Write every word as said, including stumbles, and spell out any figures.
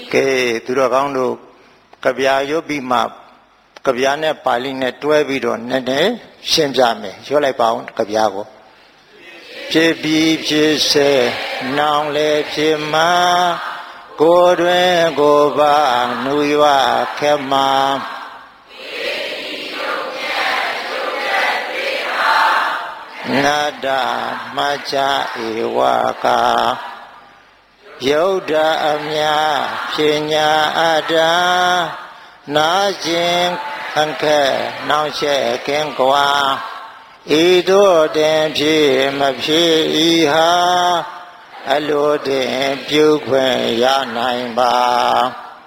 ကဲသူတော်ကောင်းတို့ကဗျာရုပ်ပြီးမှကဗျာနဲ့ပါဠိနဲ့တွဲပြီးတော့နည်းနည်းရှင်းပြမယ်ရွတ်လိုက်ပါအောင်ကဗျာကိုဖြစ်ပြီးဖြစ်စေနောင်လေဖြစ်မှာကိုယ်တွင်ကိုယ်ပါနူရွာခက်မှာနတ္တမချဧဝကာယုဒ္ဓအမြဖြစ်ညာအတ္တနာခြင်းခံခဲနှောင့်ရှက်ခင်ကွာဤသို့တင်ဖြစ်မဖြစ်ဤဟာအလိုတင်ပြုခွင့်ရနိုင်ပါ